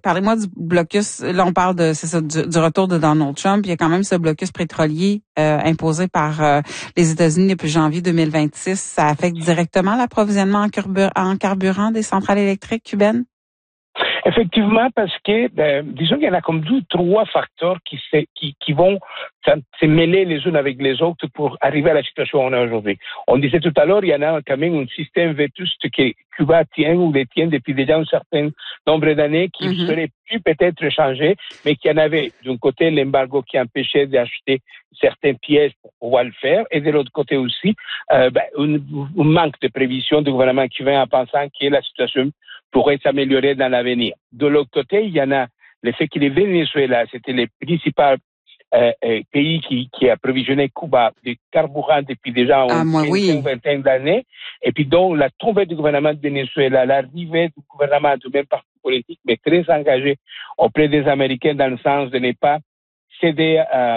parlez-moi du blocus. Là, on parle de, c'est ça, du retour de Donald Trump. Il y a quand même ce blocus pétrolier imposé par les États-Unis depuis janvier 2026. Ça affecte directement l'approvisionnement en carburant des centrales électriques cubaines? Effectivement, parce que, disons qu'il y en a comme 2-3 facteurs qui vont se mêler les uns avec les autres pour arriver à la situation où on est aujourd'hui. On disait tout à l'heure, il y en a quand même un système vétuste que Cuba tient ou détient depuis déjà un certain nombre d'années qui serait plus peut-être changé, mais qu'il y en avait d'un côté l'embargo qui empêchait d'acheter certaines pièces pour pouvoir le faire, et de l'autre côté aussi un manque de prévision du gouvernement cubain en pensant que la situation pourrait s'améliorer dans l'avenir. De l'autre côté, il y en a le fait que le Venezuela, c'était le principal pays qui approvisionnait Cuba de carburant depuis déjà une vingtaine d'années, et puis donc la tombée du gouvernement de Venezuela, l'arrivée du gouvernement du même parti politique, mais très engagé auprès des Américains dans le sens de ne pas céder à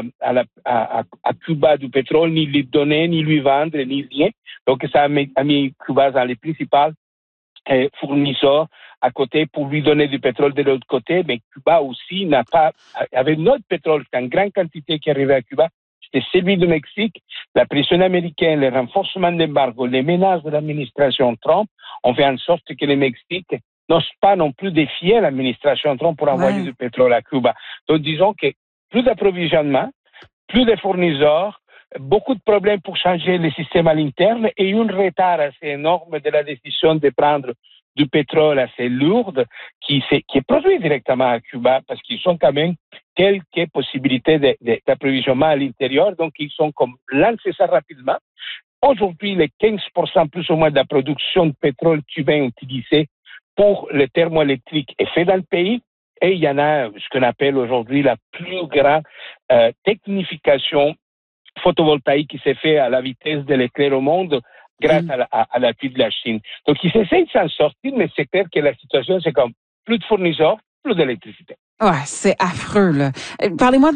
Cuba du pétrole, ni lui donner, ni lui vendre, ni rien. Donc ça a mis Cuba dans les principales fournisseurs à côté pour lui donner du pétrole de l'autre côté, mais Cuba aussi avait notre pétrole en grande quantité qui arrivait à Cuba, c'était celui du Mexique. La pression américaine, le renforcement de l'embargo, les menaces de l'administration Trump ont fait en sorte que le Mexique n'ose pas non plus défier l'administration Trump pour envoyer du pétrole à Cuba. Donc disons que plus d'approvisionnement, plus de fournisseurs, beaucoup de problèmes pour changer le système à l'interne et un retard assez énorme de la décision de prendre du pétrole assez lourd qui est produit directement à Cuba parce qu'ils ont quand même quelques possibilités d'approvisionnement à l'intérieur, donc ils sont comme lancés ça rapidement. Aujourd'hui, les 15% plus ou moins de la production de pétrole cubain utilisée pour le thermoélectrique est fait dans le pays. Et il y en a ce qu'on appelle aujourd'hui la plus grande technification photovoltaïque qui s'est fait à la vitesse de l'éclair au monde grâce à l'appui de la Chine. Donc, ils essayent de s'en sortir, mais c'est clair que la situation, c'est comme plus de fournisseurs, plus d'électricité. Ouais, c'est affreux, là. Parlez-moi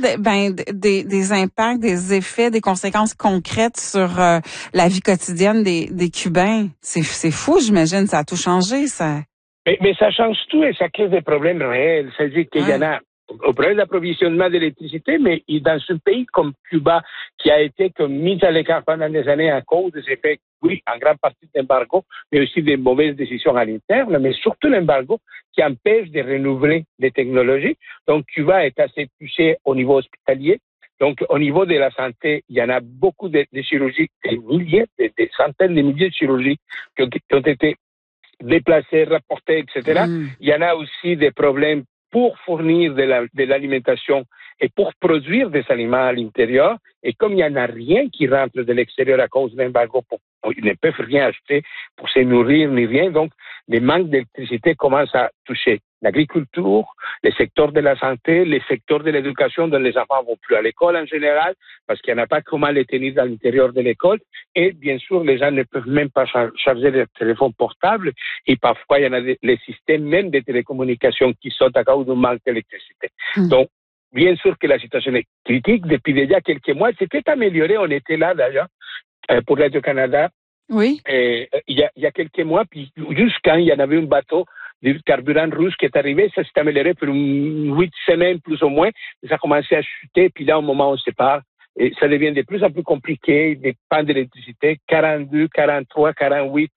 des impacts, des effets, des conséquences concrètes sur la vie quotidienne des Cubains. C'est fou, j'imagine. Ça a tout changé, ça. Mais ça change tout et ça crée des problèmes réels. C'est-à-dire qu'il y en a au problème d'approvisionnement d'électricité, mais dans un pays comme Cuba, qui a été mis à l'écart pendant des années à cause des effets, oui, en grande partie d'embargo, mais aussi des mauvaises décisions à l'interne, mais surtout l'embargo qui empêche de renouveler les technologies. Donc, Cuba est assez touché au niveau hospitalier. Donc, au niveau de la santé, il y en a beaucoup de chirurgies, des milliers, des centaines de milliers de chirurgies qui ont été déplacées, rapportées, etc. Il y en a aussi des problèmes pour fournir de l'alimentation et pour produire des aliments à l'intérieur. Et comme il n'y en a rien qui rentre de l'extérieur à cause de l'embargo, ils ne peuvent rien acheter pour se nourrir ni rien. Donc, les manques d'électricité commencent à toucher l'agriculture, les secteurs de la santé, les secteurs de l'éducation dont les enfants vont plus à l'école en général parce qu'il n'y en a pas comment les tenir à l'intérieur de l'école. Et bien sûr, les gens ne peuvent même pas charger leur téléphone portable et parfois il y en a les systèmes même de télécommunications qui sont à cause d'un manque d'électricité. Donc, bien sûr que la situation est critique. Depuis déjà quelques mois, c'était amélioré. On était là d'ailleurs pour Radio-Canada. Oui. Il y a quelques mois, puis juste quand il y en avait un bateau du carburant russe qui est arrivé, ça s'est amélioré pour 8 semaines plus ou moins. Ça a commencé à chuter, puis là, au moment où on se parle, et ça devient de plus en plus compliqué, des pannes d'électricité, 42, 43, 48,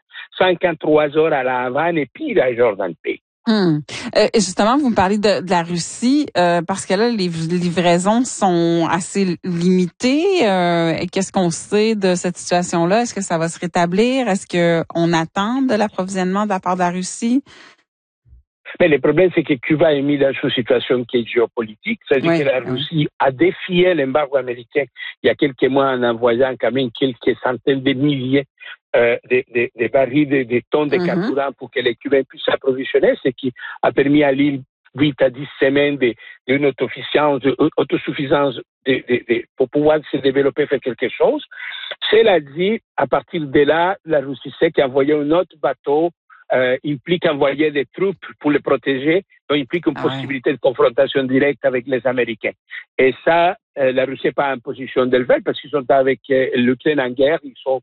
53 heures à la Havane et puis ailleurs dans le pays. Justement, vous me parlez de la Russie parce que là, les livraisons sont assez limitées. Et qu'est-ce qu'on sait de cette situation-là? Est-ce que ça va se rétablir? Est-ce qu'on attend de l'approvisionnement de la part de la Russie? Mais le problème, c'est que Cuba est mis dans une situation qui est géopolitique. C'est-à-dire que la Russie a défié l'embargo américain il y a quelques mois en envoyant quand même quelques centaines de milliers de barils, de tonnes de carburant pour que les Cubains puissent s'approvisionner, ce qui a permis à l'île 8 à 10 semaines d'une autosuffisance pour pouvoir se développer, faire quelque chose. Cela dit, à partir de là, la Russie sait qu'envoyer un autre bateau implique envoyer des troupes pour les protéger, donc implique une possibilité de confrontation directe avec les Américains. Et ça, la Russie n'est pas en position de le faire parce qu'ils sont avec l'Ukraine en guerre, ils sont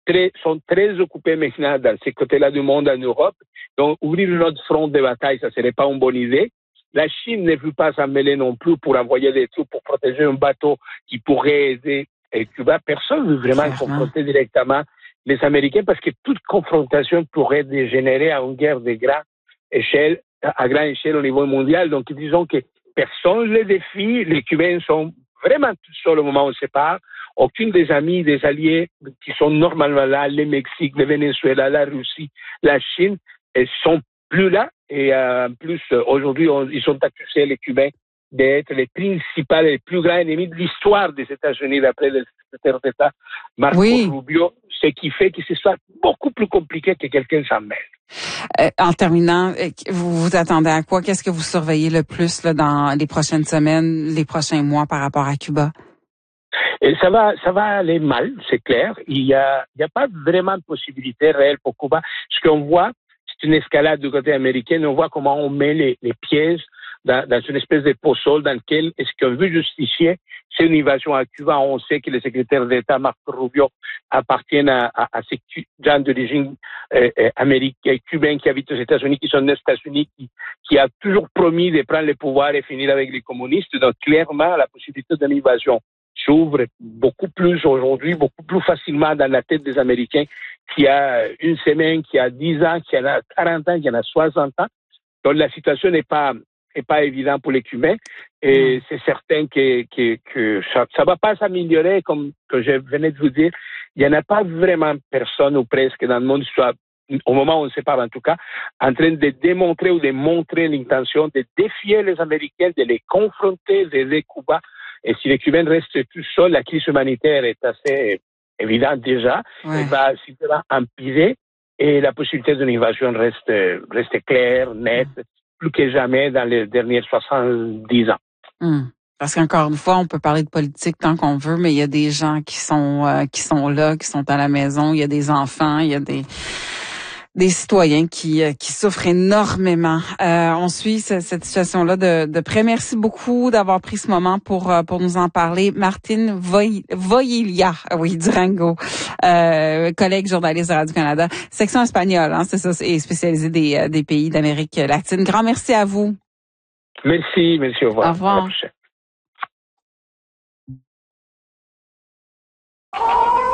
très occupés maintenant dans ces côtés-là du monde en Europe. Donc, ouvrir un autre front de bataille, ça ne serait pas une bonne idée. La Chine ne veut pas s'en mêler non plus pour envoyer des troupes pour protéger un bateau qui pourrait aider Cuba. Personne ne veut vraiment confronter directement les Américains parce que toute confrontation pourrait dégénérer à une guerre de grande échelle, à grande échelle au niveau mondial. Donc, disons que personne ne les défie. Les Cubains sont vraiment tout seuls au moment où on se parle. Aucune des amis, des alliés qui sont normalement là, le Mexique, le Venezuela, la Russie, la Chine, ils sont plus là. Et en plus, aujourd'hui, ils sont accusés, les Cubains, d'être les principaux, les plus grands ennemis de l'histoire des États-Unis, d'après le secrétaire d'État Marco Rubio, ce qui fait que ce soit beaucoup plus compliqué que quelqu'un s'en mêle. En terminant, vous vous attendez à quoi? Qu'est-ce que vous surveillez le plus là, dans les prochaines semaines, les prochains mois par rapport à Cuba? Et ça va aller mal, c'est clair. Il y a pas vraiment de possibilité réelle pour Cuba. Ce qu'on voit, c'est une escalade du côté américain. On voit comment on met les pièges dans une espèce de possol dans lequel est-ce qu'on veut justifier c'est une invasion à Cuba. On sait que le secrétaire d'État Marco Rubio appartient à ces gens d'origine américaine, cubains qui habitent aux États-Unis, qui sont nés aux États-Unis, qui a toujours promis de prendre le pouvoir et finir avec les communistes. Donc clairement, la possibilité d'une invasion s'ouvre beaucoup plus aujourd'hui, beaucoup plus facilement dans la tête des Américains qu'il y a une semaine, qu'il y a 10 ans, qu'il y en a 40 ans, qu'il y en a 60 ans. Donc la situation n'est pas évidente pour les Cubains et c'est certain que ça va pas s'améliorer comme que je venais de vous dire. Il y en a pas vraiment personne ou presque dans le monde soit au moment où on se parle en tout cas, en train de démontrer ou de montrer l'intention de défier les Américains, de les confronter, d'aider Cuba. Et si les Cubains restent tout seuls, la crise humanitaire est assez évidente déjà. Elle va empirer et la possibilité d'une invasion reste claire, nette, plus que jamais dans les derniers 70 ans. Parce qu'encore une fois, on peut parler de politique tant qu'on veut, mais il y a des gens qui sont là, qui sont à la maison, il y a des enfants, il y a des citoyens qui souffrent énormément. On suit cette situation-là de près. Merci beaucoup d'avoir pris ce moment pour nous en parler. Martine Voyilia, Durango, collègue journaliste de Radio-Canada, section espagnole, c'est ça, et spécialisée des pays d'Amérique latine. Grand merci à vous. Merci, au revoir. Au revoir. À la prochaine.